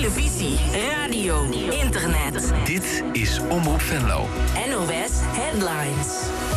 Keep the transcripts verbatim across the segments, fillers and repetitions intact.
televisie, radio, internet. Dit is Omroep Venlo. N O S Headlines.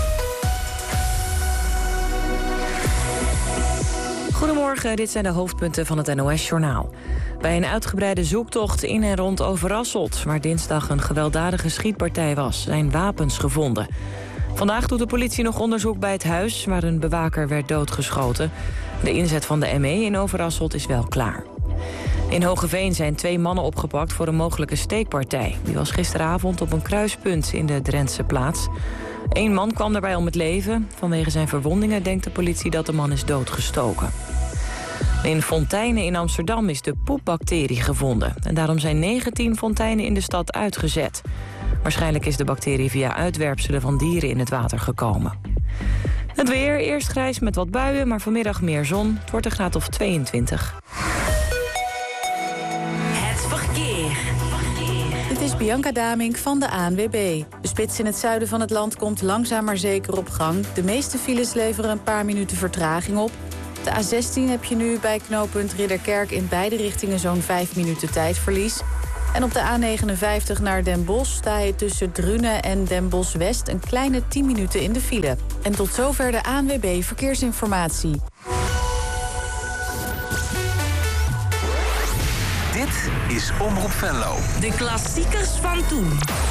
Goedemorgen, dit zijn de hoofdpunten van het N O S-journaal. Bij een uitgebreide zoektocht in en rond Overasselt, waar dinsdag een gewelddadige schietpartij was, zijn wapens gevonden. Vandaag doet de politie nog onderzoek bij het huis waar een bewaker werd doodgeschoten. De inzet van de M E in Overasselt is wel klaar. In Hogeveen zijn twee mannen opgepakt voor een mogelijke steekpartij. Die was gisteravond op een kruispunt in de Drentse plaats. Eén man kwam daarbij om het leven. Vanwege zijn verwondingen denkt de politie dat de man is doodgestoken. In fonteinen in Amsterdam is de poepbacterie gevonden. En daarom zijn negentien fonteinen in de stad uitgezet. Waarschijnlijk is de bacterie via uitwerpselen van dieren in het water gekomen. Het weer, eerst grijs met wat buien, maar vanmiddag meer zon. Het wordt een graad of tweeëntwintig. Het verkeer. Dit is Bianca Damink van de A N W B. De spits in het zuiden van het land komt langzaam maar zeker op gang. De meeste files leveren een paar minuten vertraging op. De A zestien heb je nu bij knooppunt Ridderkerk in beide richtingen zo'n vijf minuten tijdverlies. En op de A negenenvijftig naar Den Bosch sta je tussen Drunen en Den Bosch West een kleine tien minuten in de file. En tot zover de A N W B Verkeersinformatie. Dit is Omroep Venlo. De klassiekers van toen.